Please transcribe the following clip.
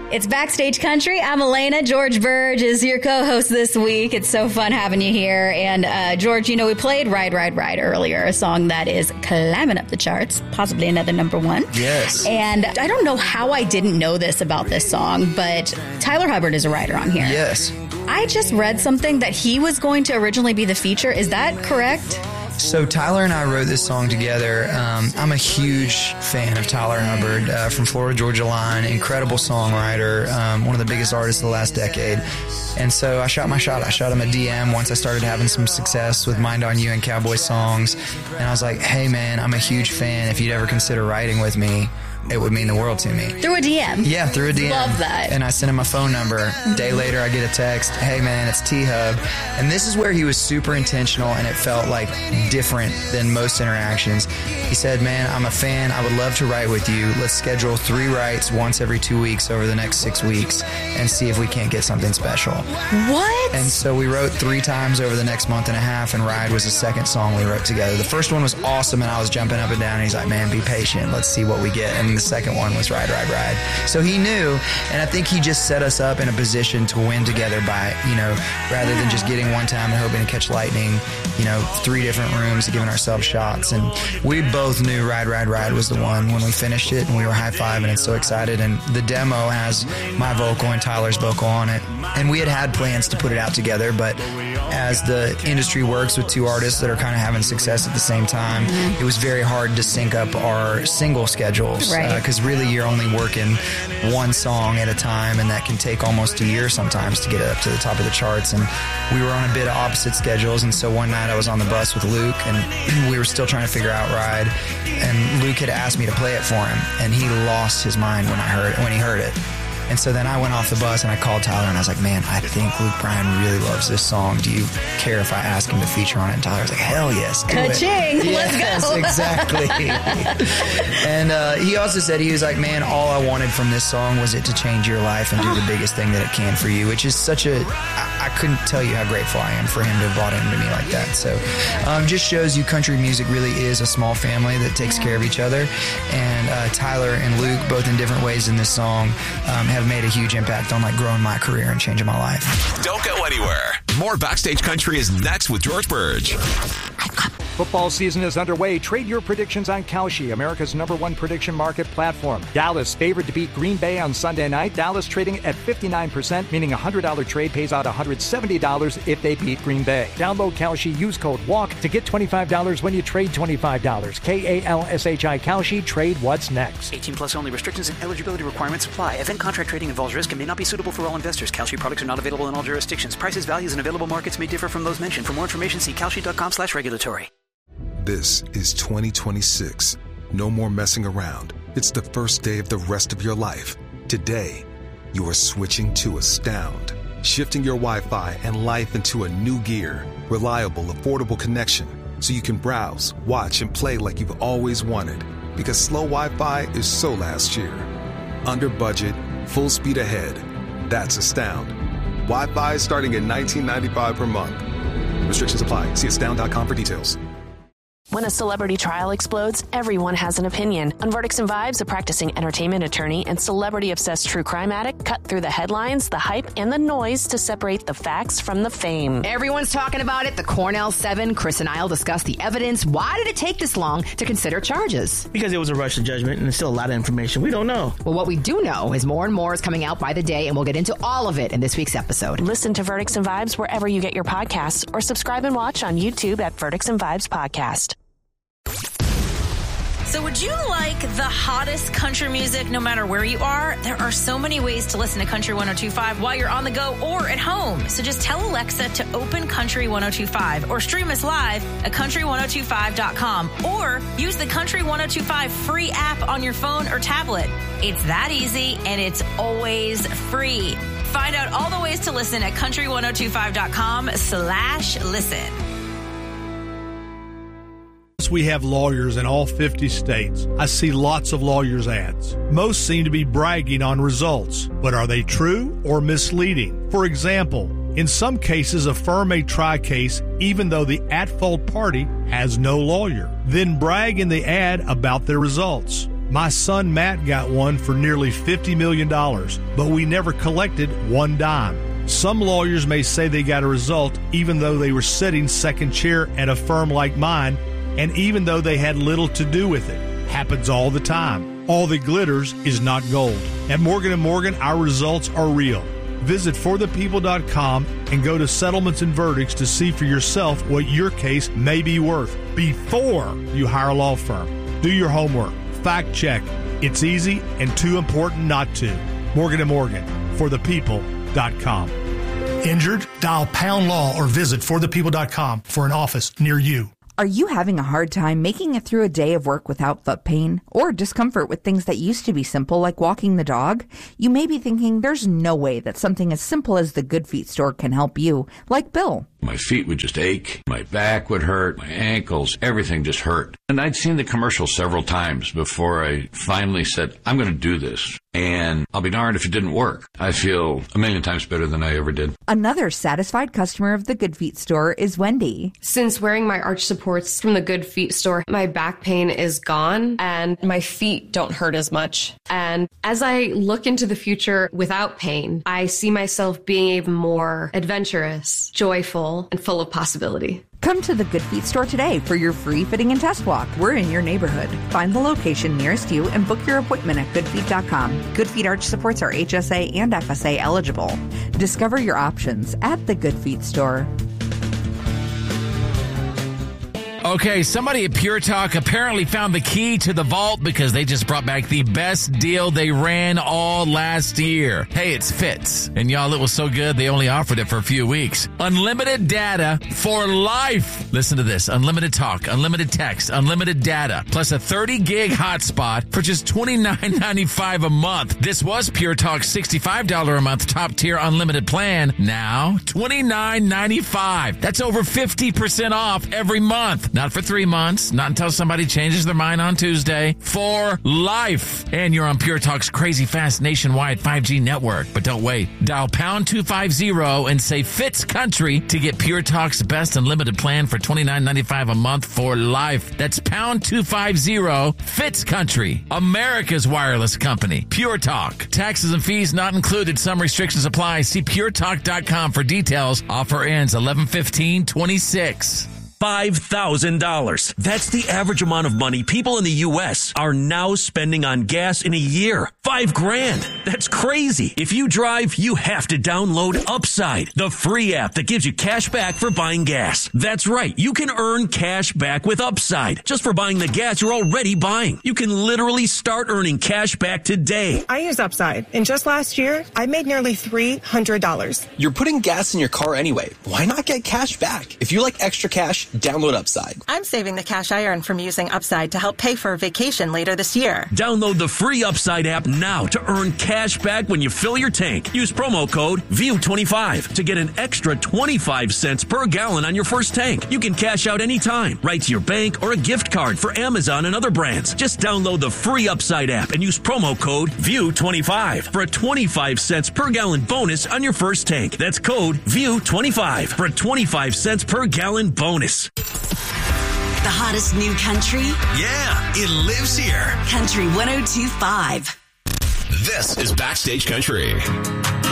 It's Backstage Country. I'm Elena. George Burge is your co-host this week. It's so fun having you here. And George, you know, we played Ride, Ride, Ride earlier, a song that is climbing up the charts, possibly another number one. Yes. And I don't know how I didn't know this about this song, but Tyler Hubbard is a writer on here. Yes. I just read something that he was going to originally be the feature. Is that correct? So Tyler and I wrote this song together. I'm a huge fan of Tyler Hubbard from Florida Georgia Line, incredible songwriter, one of the biggest artists of the last decade. And so I shot my shot. I shot him a DM once I started having some success with Mind on You and Cowboy songs. And I was like, hey man, I'm a huge fan. If you'd ever consider writing with me, it would mean the world to me. Through a DM? Yeah, through a DM. Love that. And I sent him my phone number. A day later, I get a text, hey man, it's T-Hub. And this is where he was super intentional, and it felt like different than most interactions. He said, man, I'm a fan. I would love to write with you. Let's schedule 3 writes once every 2 weeks over the next 6 weeks and see if we can't get something special. What? And so we wrote 3 times over the next month and a half, and Ride was the second song we wrote together. The first one was awesome, and I was jumping up and down, and he's like, man, be patient. Let's see what we get. And the second one was Ride, Ride, Ride. So he knew, and I think he just set us up in a position to win together by, you know, rather than just getting one time and hoping to catch lightning, you know, 3 different rooms, giving ourselves shots. And we both knew Ride, Ride, Ride was the one when we finished it, and we were high-fiving and so excited. And the demo has my vocal and Tyler's vocal on it. And we had plans to put it out together, but as the industry works with 2 artists that are kind of having success at the same time, it was very hard to sync up our single schedules. Right. Because really you're only working one song at a time, and that can take almost a year sometimes to get it up to the top of the charts. And we were on a bit of opposite schedules, and so one night I was on the bus with Luke, and we were still trying to figure out Ride, and Luke had asked me to play it for him, and he lost his mind when he heard it. And so then I went off the bus and I called Tyler and I was like, man, I think Luke Bryan really loves this song. Do you care if I ask him to feature on it? And Tyler was like, hell yes. Ka-ching! Yes, let's go. Exactly. And he also said, he was like, man, all I wanted from this song was it to change your life and do the biggest thing that it can for you, which is such a, I couldn't tell you how grateful I am for him to have bought into me like that. So just shows you country music really is a small family that takes care of each other. And Tyler and Luke, both in different ways in this song, have made a huge impact on like growing my career and changing my life. Don't go anywhere. More Backstage Country is next with George Burge. Football season is underway. Trade your predictions on Kalshi, America's #1 prediction market platform. Dallas favored to beat Green Bay on Sunday night. Dallas trading at 59%, meaning a $100 trade pays out $170 if they beat Green Bay. Download Kalshi, use code WALK to get $25 when you trade $25. Kalshi, Kalshi, trade what's next. 18 plus only. Restrictions and eligibility requirements apply. Event contract trading involves risk and may not be suitable for all investors. Kalshi products are not available in all jurisdictions. Prices, values, and available markets may differ from those mentioned. For more information, see kalshi.com/regulatory. This is 2026. No more messing around. It's the first day of the rest of your life. Today, you are switching to Astound. Shifting your Wi-Fi and life into a new gear. Reliable, affordable connection. So you can browse, watch, and play like you've always wanted. Because slow Wi-Fi is so last year. Under budget, full speed ahead. That's Astound. Wi-Fi starting at $19.95 per month. Restrictions apply. See astound.com for details. When a celebrity trial explodes, everyone has an opinion. On Verdicts and Vibes, a practicing entertainment attorney and celebrity-obsessed true crime addict cut through the headlines, the hype, and the noise to separate the facts from the fame. Everyone's talking about it. The Cornell 7, Chris and I will discuss the evidence. Why did it take this long to consider charges? Because it was a rush to judgment, and there's still a lot of information we don't know. Well, what we do know is more and more is coming out by the day, and we'll get into all of it in this week's episode. Listen to Verdicts and Vibes wherever you get your podcasts, or subscribe and watch on YouTube at Verdicts and Vibes Podcast. So would you like the hottest country music no matter where you are? There are so many ways to listen to Country 102.5 while you're on the go or at home. So just tell Alexa to open Country 102.5 or stream us live at country1025.com or use the Country 102.5 free app on your phone or tablet. It's that easy and it's always free. Find out all the ways to listen at country1025.com/listen. We have lawyers in all 50 states. I see lots of lawyers' ads. Most seem to be bragging on results, but are they true or misleading? For example, in some cases, a firm may try a case even though the at-fault party has no lawyer, then brag in the ad about their results. My son Matt got one for nearly $50 million, but we never collected one dime. Some lawyers may say they got a result even though they were sitting second chair at a firm like mine, and even though they had little to do with it. Happens all the time. All that glitters is not gold. At Morgan & Morgan, our results are real. Visit forthepeople.com and go to Settlements and Verdicts to see for yourself what your case may be worth before you hire a law firm. Do your homework. Fact check. It's easy and too important not to. Morgan & Morgan, forthepeople.com. Injured? Dial Pound Law or visit forthepeople.com for an office near you. Are you having a hard time making it through a day of work without foot pain or discomfort with things that used to be simple like walking the dog? You may be thinking there's no way that something as simple as the Good Feet store can help you, like Bill. My feet would just ache, my back would hurt, my ankles, everything just hurt. And I'd seen the commercial several times before I finally said, I'm going to do this. And I'll be darned if it didn't work. I feel a million times better than I ever did. Another satisfied customer of the Good Feet store is Wendy. Since wearing my arch supports from the Good Feet store, my back pain is gone and my feet don't hurt as much. And as I look into the future without pain, I see myself being even more adventurous, joyful, and full of possibility. Come to the Good Feet store today for your free fitting and test walk. We're in your neighborhood. Find the location nearest you and book your appointment at goodfeet.com. Good Feet arch supports are HSA and FSA eligible. Discover your options at the Good Feet store. Okay, somebody at Pure Talk apparently found the key to the vault because they just brought back the best deal they ran all last year. Hey, it's Fitz. And y'all, it was so good, they only offered it for a few weeks. Unlimited data for life. Listen to this. Unlimited talk, unlimited text, unlimited data, plus a 30-gig hotspot for just $29.95 a month. This was Pure Talk's $65 a month top-tier unlimited plan. Now, $29.95. That's over 50% off every month. Not for 3 months, not until somebody changes their mind on Tuesday. For life. And you're on Pure Talk's crazy fast nationwide 5G network. But don't wait. Dial pound 250 and say Fitz Country to get Pure Talk's best unlimited plan for $29.95 a month for life. That's pound 250 Fitz Country. America's wireless company. Pure Talk. Taxes and fees not included. Some restrictions apply. See puretalk.com for details. Offer ends 11/15/26. $5,000. That's the average amount of money people in the U.S. are now spending on gas in a year. $5,000. That's crazy. If you drive, you have to download Upside, the free app that gives you cash back for buying gas. That's right. You can earn cash back with Upside just for buying the gas you're already buying. You can literally start earning cash back today. I use Upside, and just last year, I made nearly $300. You're putting gas in your car anyway. Why not get cash back? If you like extra cash, download Upside. I'm saving the cash I earn from using Upside to help pay for a vacation later this year. Download the free Upside app now to earn cash back when you fill your tank. Use promo code VIEW25 to get an extra 25 cents per gallon on your first tank. You can cash out anytime, right to your bank or a gift card for Amazon and other brands. Just download the free Upside app and use promo code VIEW25 for a 25 cents per gallon bonus on your first tank. That's code VIEW25 for a 25 cents per gallon bonus. The hottest new country? Yeah, it lives here. Country 102.5. This is Backstage Country.